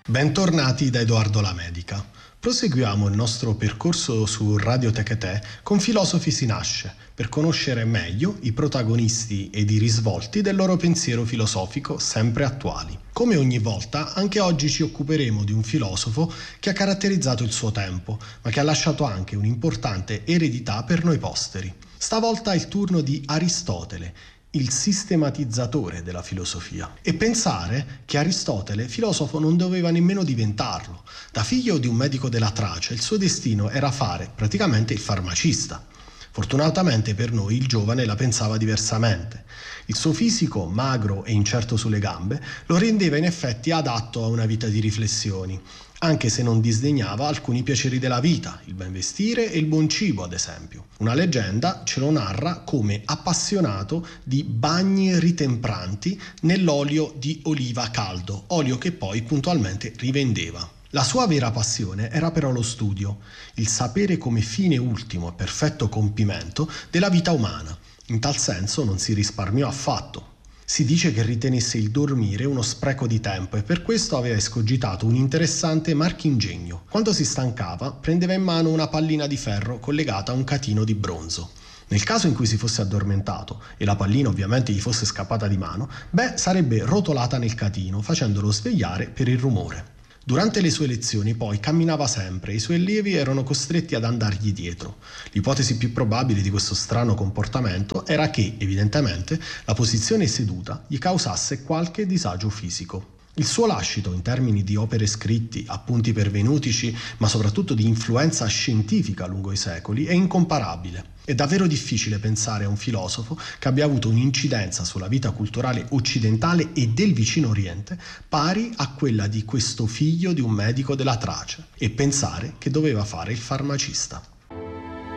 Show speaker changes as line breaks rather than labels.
Bentornati da Edoardo Lamedica. Proseguiamo il nostro percorso su Radio Tecate con Filosofi si nasce, per conoscere meglio i protagonisti ed i risvolti del loro pensiero filosofico sempre attuali. Come ogni volta, anche oggi ci occuperemo di un filosofo che ha caratterizzato il suo tempo, ma che ha lasciato anche un'importante eredità per noi posteri. Stavolta è il turno di Aristotele, il sistematizzatore della filosofia. E pensare che Aristotele filosofo non doveva nemmeno diventarlo. Da figlio di un medico della Tracia, il suo destino era fare praticamente il farmacista. Fortunatamente per noi il giovane la pensava diversamente. Il suo fisico, magro e incerto sulle gambe, lo rendeva in effetti adatto a una vita di riflessioni, anche se non disdegnava alcuni piaceri della vita, il ben vestire e il buon cibo, ad esempio. Una leggenda ce lo narra come appassionato di bagni ritempranti nell'olio di oliva caldo, olio che poi puntualmente rivendeva. La sua vera passione era però lo studio, il sapere come fine ultimo e perfetto compimento della vita umana. In tal senso non si risparmiò affatto. Si dice che ritenesse il dormire uno spreco di tempo e per questo aveva escogitato un interessante marchingegno. Quando si stancava, prendeva in mano una pallina di ferro collegata a un catino di bronzo. Nel caso in cui si fosse addormentato e la pallina ovviamente gli fosse scappata di mano, sarebbe rotolata nel catino, facendolo svegliare per il rumore. Durante le sue lezioni poi camminava sempre e i suoi allievi erano costretti ad andargli dietro. L'ipotesi più probabile di questo strano comportamento era che, evidentemente, la posizione seduta gli causasse qualche disagio fisico. Il suo lascito in termini di opere scritte, appunti pervenutici, ma soprattutto di influenza scientifica lungo i secoli, è incomparabile. È davvero difficile pensare a un filosofo che abbia avuto un'incidenza sulla vita culturale occidentale e del vicino Oriente pari a quella di questo figlio di un medico della Tracia, e pensare che doveva fare il farmacista.